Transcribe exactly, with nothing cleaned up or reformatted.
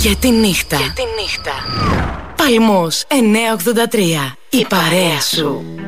Και τη νύχτα. Και τη νύχτα. Παλμός εννιακόσια ογδόντα τρία. Η παρέα σου.